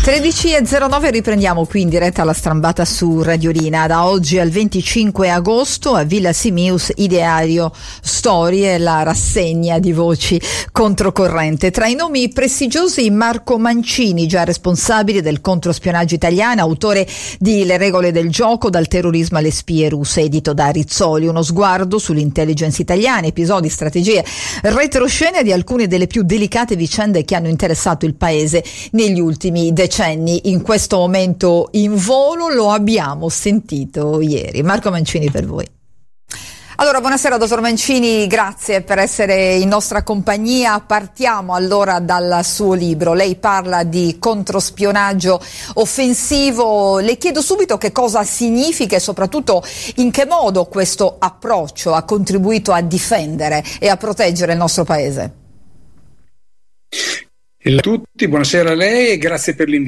13.09 riprendiamo qui in diretta la strambata su Radiolina. Da oggi al 25 agosto a Villa Simius Ideario Storie, la rassegna di voci controcorrente. Tra i nomi prestigiosi Marco Mancini, già responsabile del controspionaggio italiano, autore di Le regole del gioco, dal terrorismo alle spie russe, edito da Rizzoli. Uno sguardo sull'intelligence italiana, episodi, strategie, retroscena di alcune delle più delicate vicende che hanno interessato il paese negli ultimi decenni. In questo momento in volo lo abbiamo sentito ieri. Marco Mancini, per voi. Allora, buonasera dottor Mancini, grazie per essere in nostra compagnia. Partiamo allora dal suo libro. Lei parla di controspionaggio offensivo. Le chiedo subito che cosa significa e soprattutto in che modo questo approccio ha contribuito a difendere e a proteggere il nostro paese. Ciao a tutti, buonasera a lei e grazie per l'invito.